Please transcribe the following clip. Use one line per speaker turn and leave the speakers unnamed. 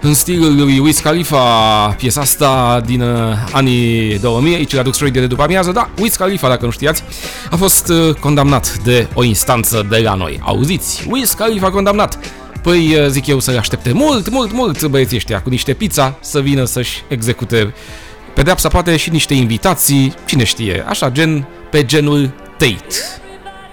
În stilul lui Wiz Khalifa, piesa asta din anii 2000, aici la Dux Radio de după amiază, da, Wiz Khalifa, dacă nu știați, a fost condamnat de o instanță de la noi. Auziți? Wiz Khalifa condamnat. Păi zic eu să-l aștepte mult băieții ăștia cu niște pizza să vină să-și execute pedeapsa, poate și niște invitații, cine știe, așa pe genul Tate.